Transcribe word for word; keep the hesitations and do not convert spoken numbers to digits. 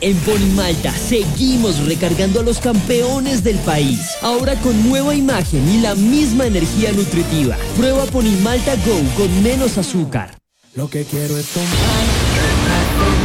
En Ponimalta seguimos recargando a los campeones del país. Ahora con nueva imagen y la misma energía nutritiva. Prueba Ponimalta Go con menos azúcar. Lo que quiero es tomar